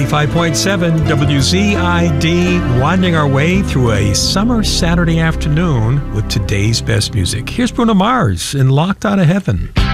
95.7 WZID, winding our way through a summer Saturday afternoon with today's best music. Here's Bruno Mars in Locked Out of Heaven.